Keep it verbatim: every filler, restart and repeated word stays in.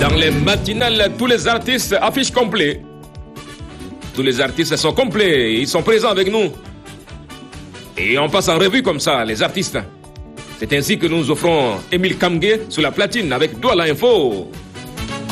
Dans les matinales, tous les artistes affichent complet. Tous les artistes sont complets, ils sont présents avec nous. Et on passe en revue comme ça, les artistes. C'est ainsi que nous offrons Émile Kamgué sur la platine avec Douala Info.